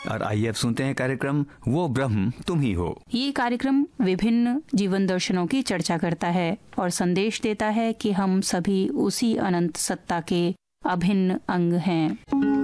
और आइए अब सुनते हैं कार्यक्रम वो ब्रह्म तुम ही हो। ये कार्यक्रम विभिन्न जीवन दर्शनों की चर्चा करता है और संदेश देता है कि हम सभी उसी अनंत सत्ता के अभिन्न अंग हैं।